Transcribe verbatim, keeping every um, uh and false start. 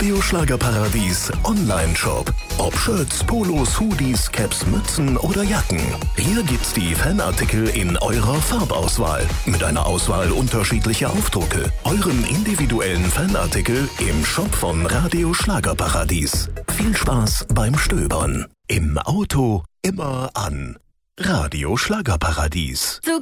Radio Schlagerparadies Online-Shop. Ob Shirts, Polos, Hoodies, Caps, Mützen oder Jacken. Hier gibt's die Fanartikel in eurer Farbauswahl. Mit einer Auswahl unterschiedlicher Aufdrucke. Euren individuellen Fanartikel im Shop von Radio Schlagerparadies. Viel Spaß beim Stöbern. Im Auto immer an. Radio Schlagerparadies. Du